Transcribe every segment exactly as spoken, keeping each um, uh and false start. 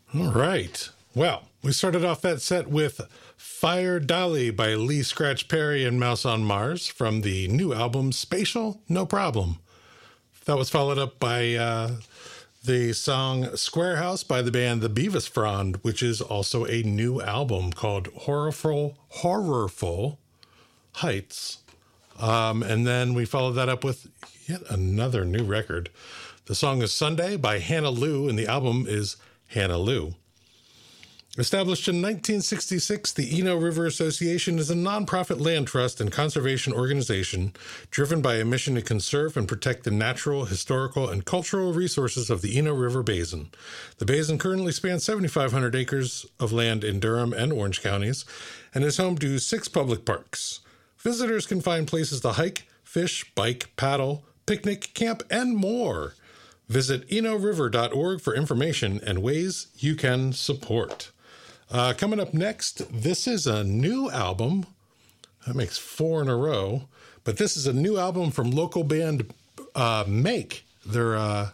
All right. Well, we started off that set with Fire Dolly by Lee Scratch Perry and Mouse on Mars from the new album Spatial No Problem. That was followed up by uh, the song Square House by the band The Beavis Frond, which is also a new album called Horrorful, Horrorful Heights. Um, and then we followed that up with yet another new record. The song is Sunday by Hannah Lou, and the album is Hannah Lou. Established in nineteen sixty-six, the Eno River Association is a nonprofit land trust and conservation organization driven by a mission to conserve and protect the natural, historical, and cultural resources of the Eno River Basin. The basin currently spans seven thousand five hundred acres of land in Durham and Orange counties and is home to six public parks. Visitors can find places to hike, fish, bike, paddle, picnic, camp, and more. Visit eno river dot org for information and ways you can support. Uh, coming up next, this is a new album. That makes four in a row. But this is a new album from local band uh, Make. They're uh,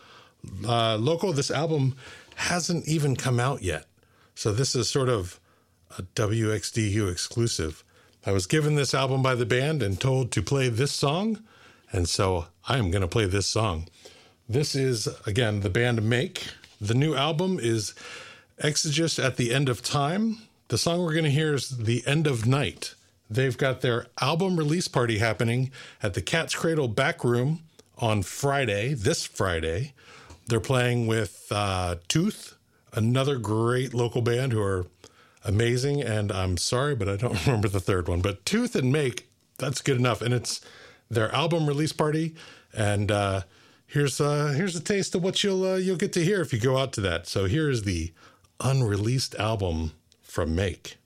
uh, local. This album hasn't even come out yet. So this is sort of a W X D U exclusive. I was given this album by the band and told to play this song. And so I am going to play this song. This is, again, the band Make. The new album is Exegesis at the End of Time. The song we're going to hear is The End of Night. They've got their album release party happening at the Cat's Cradle Back Room on Friday, this Friday. They're playing with uh, Tooth, another great local band who are amazing. And I'm sorry, but I don't remember the third one. But Tooth and Make, that's good enough. And it's their album release party. And uh, here's uh, here's a taste of what you'll uh, you'll get to hear if you go out to that. So here is the unreleased album from Make.